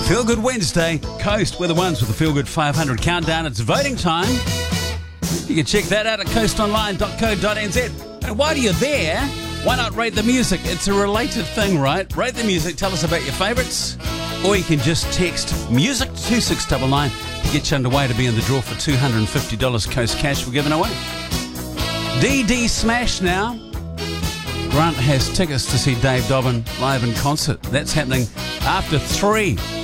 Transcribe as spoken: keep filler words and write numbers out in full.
Feel Good Wednesday, Coast, we're the ones with the Feel Good five hundred countdown. It's voting time. You can check that out at coast online dot co dot n z. And while you're there, why not rate the music? It's a related thing, right? Rate the music, tell us about your favourites. Or you can just text music to two six nine nine to get you underway to be in the draw for two hundred fifty dollars Coast cash we're giving away. D D Smash now. Grant has tickets to see Dave Dobbin live in concert. That's happening after three.